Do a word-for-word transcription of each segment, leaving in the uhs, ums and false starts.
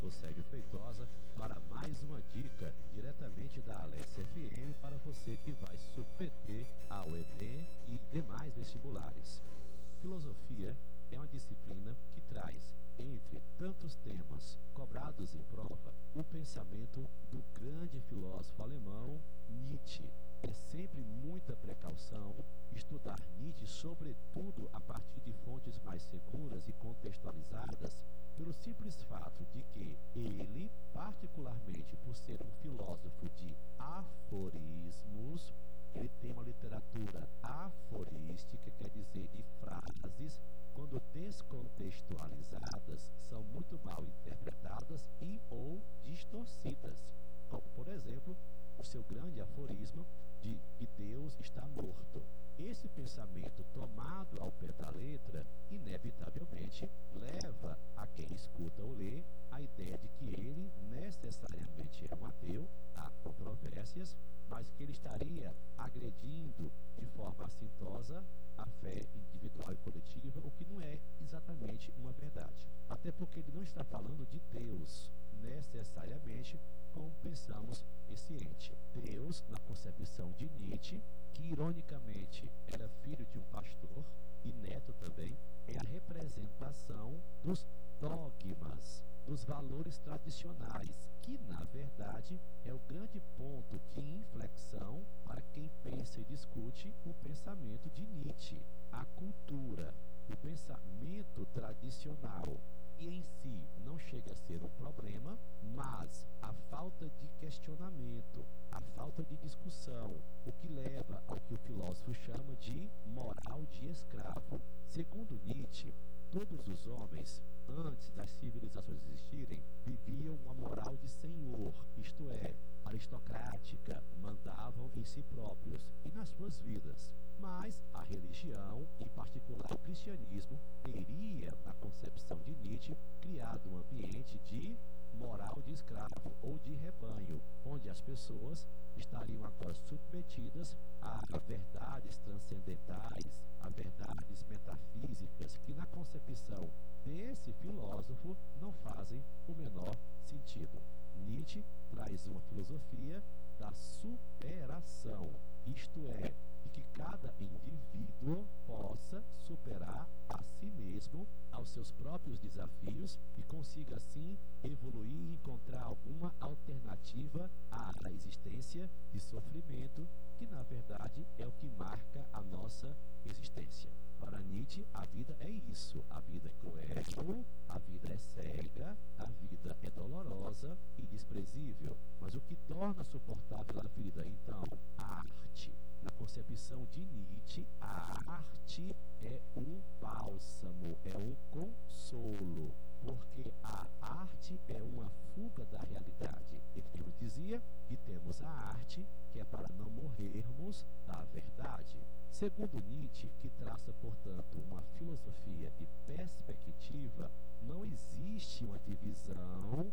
sou Sérgio Feitosa para mais uma dica diretamente da Alesse F M para você que vai submeter ao Enem e demais vestibulares. Filosofia é uma disciplina que traz, entre tantos temas cobrados em prova, o pensamento do grande filósofo alemão Nietzsche. É sempre muita precaução estudar Nietzsche, sobretudo a partir de fontes mais seguras e contextualizadas, pelo simples fato de que ele, particularmente por ser um filósofo de aforismos, ele tem uma literatura aforística, quer dizer, de frases, quando descontextualizadas, são muito mal interpretadas e ou distorcidas, como, por exemplo, o seu grande aforismo de que Deus está morto. Esse pensamento tomado ao pé da letra, inevitavelmente, leva a quem escuta ou lê a ideia de que ele necessariamente é um ateu, há controvérsias, mas que ele estaria agredindo de forma assintosa a fé individual e coletiva, o que não é exatamente uma verdade. Até porque ele não está falando de Deus necessariamente como pensamos esse ente. Deus, na concepção de Nietzsche, que ironicamente era filho de um pastor e neto também, é a representação dos dogmas, dos valores tradicionais, que na verdade é o grande ponto de inflexão para quem pensa e discute o pensamento de Nietzsche. A cultura, o pensamento tradicional, e em si não chega a ser um problema, mas a falta de questionamento, a falta de discussão, o que leva ao que o filósofo chama de moral de escravo. Segundo Nietzsche, todos os homens, antes das civilizações existirem, viviam uma moral de senhor, isto é, aristocrática, mandavam em si próprios e nas suas vidas. Mas a religião, em particular o cristianismo, teria, na concepção de Nietzsche, criado um ambiente de moral de escravo ou de rebanho, onde as pessoas estariam agora submetidas a verdades transcendentais, a verdades metafísicas, que na concepção desse filósofo não fazem o menor sentido. Nietzsche traz uma filosofia da superação, isto é, de que cada indivíduo possa superar a si mesmo, aos seus próprios desafios e consiga assim evoluir e encontrar alguma alternativa à existência de sofrimento, que na verdade é o que marca a nossa existência. Para Nietzsche, a vida é isso, a vida é cruel, a vida é cega, a vida é dolorosa e desprezível. Mas o que torna suportável a vida, então? A arte. Na concepção de Nietzsche, a arte é um bálsamo, é um consolo, porque a arte é uma fuga da realidade. Ele nos dizia que temos a arte, que é para não morrermos da verdade. Segundo Nietzsche, que traça, portanto, uma filosofia de perspectiva, não existe uma divisão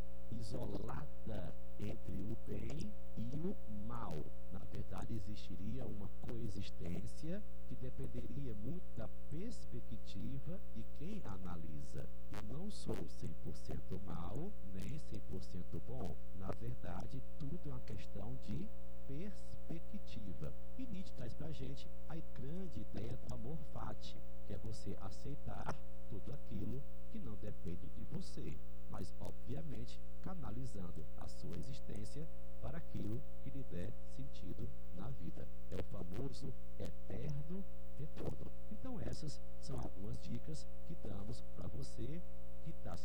isolada entre o bem e o mal. Na verdade, existiria uma coexistência que dependeria muito da perspectiva de quem analisa. Eu não sou cem por cento mal, nem cem por cento bom. Na verdade, tudo é uma questão de perspectiva. E Nietzsche traz para a gente a grande ideia do amor fati, que é você aceitar tudo aquilo que não depende de você, mas obviamente canalizando a sua existência para aquilo que lhe der sentido na vida. É o famoso eterno retorno. Então essas são algumas dicas que damos para você que está